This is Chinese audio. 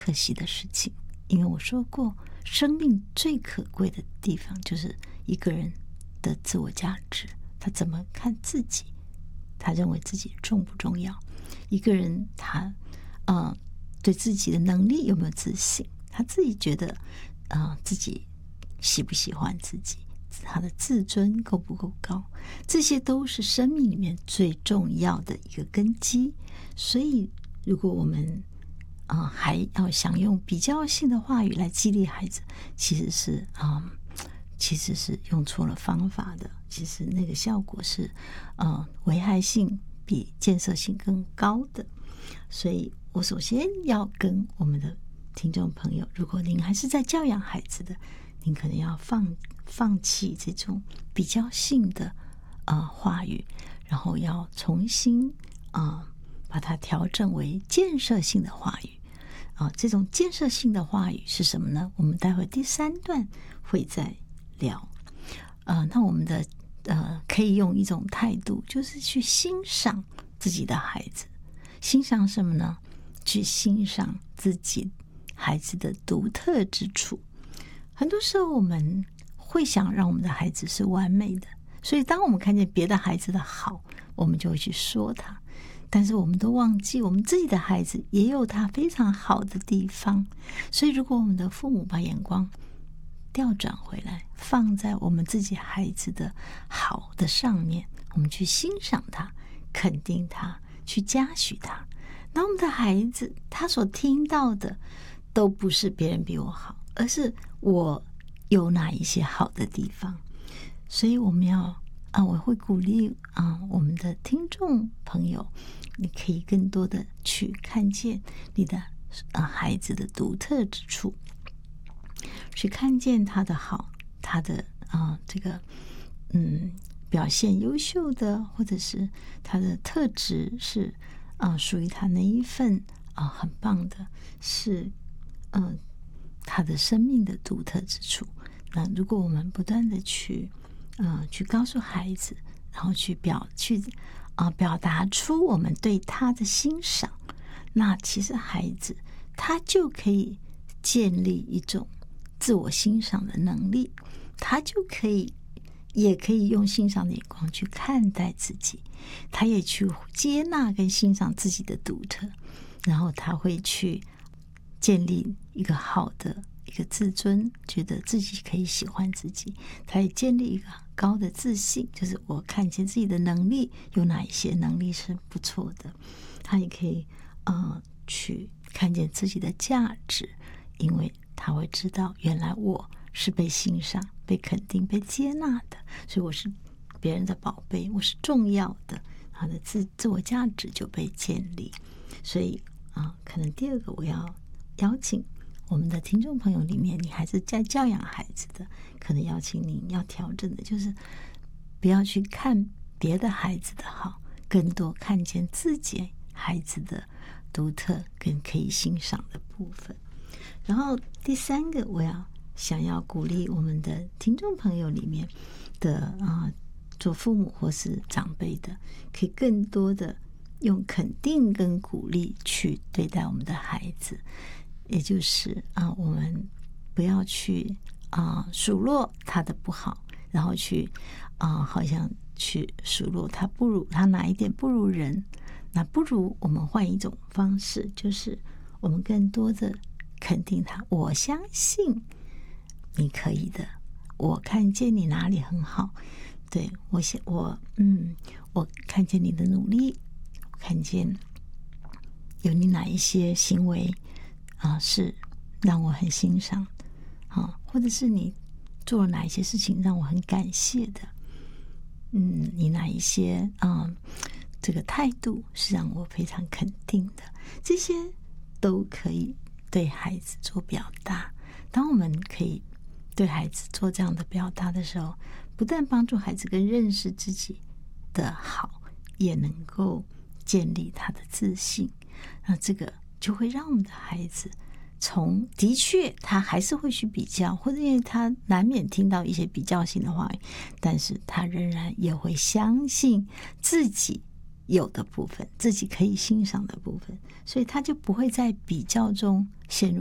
可惜的事情。因为我说过，生命最可贵的地方就是一个人的自我价值，他怎么看自己，他认为自己重不重要，一个人他对自己的能力有没有自信，他自己觉得自己喜不喜欢自己，他的自尊够不够高，这些都是生命里面最重要的一个根基。所以如果我们还要想用比较性的话语来激励孩子，其实是用错了方法的。其实那个效果是危害性比建设性更高的。所以我首先要跟我们的听众朋友，如果您还是在教养孩子的，您可能要放弃这种比较性的话语，然后要重新把它调整为建设性的话语。这种建设性的话语是什么呢？我们待会第3段会再聊。那我们的可以用一种态度，就是去欣赏自己的孩子。欣赏什么呢？去欣赏自己孩子的独特之处。很多时候我们会想让我们的孩子是完美的，所以当我们看见别的孩子的好，我们就会去说他。但是我们都忘记我们自己的孩子也有他非常好的地方。所以如果我们的父母把眼光调转回来，放在我们自己孩子的好的上面，我们去欣赏他，肯定他，去嘉许他，那我们的孩子他所听到的都不是别人比我好，而是我有哪一些好的地方。所以我们要我会鼓励我们的听众朋友，你可以更多的去看见你的孩子的独特之处，去看见他的好，他的这个表现优秀的，或者是他的特质是属于他那一份很棒的，是他的生命的独特之处。那如果我们不断的去告诉孩子，然后去表达出我们对他的欣赏，那其实孩子他就可以建立一种自我欣赏的能力，他就也可以用欣赏的眼光去看待自己，他也去接纳跟欣赏自己的独特，然后他会去建立一个好的一个自尊，觉得自己可以喜欢自己，他也建立一个高的自信，就是我看见自己的能力有哪一些能力是不错的，他也可以去看见自己的价值，因为他会知道原来我是被欣赏、被肯定、被接纳的，所以我是别人的宝贝，我是重要的，他的自我价值就被建立。所以可能第二个我要邀请我们的听众朋友里面，你还是在教养孩子的，可能邀请您要调整的就是不要去看别的孩子的好，更多看见自己孩子的独特跟可以欣赏的部分。然后第3个我想要鼓励我们的听众朋友里面的做父母或是长辈的，可以更多的用肯定跟鼓励去对待我们的孩子，也就是我们不要去数落他的不好，然后去好像去数落他哪一点不如人。那不如我们换一种方式，就是我们更多的肯定他，我相信你可以的，我看见你哪里很好，对，我看见你的努力，我看见有你哪一些行为是让我很欣赏或者是你做了哪一些事情让我很感谢的，你哪一些这个态度是让我非常肯定的，这些都可以对孩子做表达。当我们可以对孩子做这样的表达的时候，不但帮助孩子更认识自己的好，也能够建立他的自信。那这个就会让我们的孩子的确他还是会去比较，或者因为他难免听到一些比较性的话语，但是他仍然也会相信自己有的部分，自己可以欣赏的部分，所以他就不会在比较中陷入